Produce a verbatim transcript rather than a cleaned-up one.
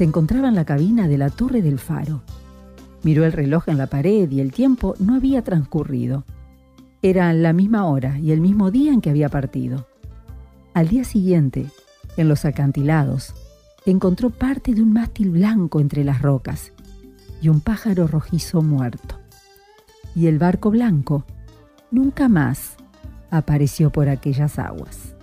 Se encontraba en la cabina de la torre del faro. Miró el reloj en la pared y el tiempo no había transcurrido. Era la misma hora y el mismo día en que había partido. Al día siguiente, en los acantilados, encontró parte de un mástil blanco entre las rocas y un pájaro rojizo muerto. Y el barco blanco nunca más apareció por aquellas aguas.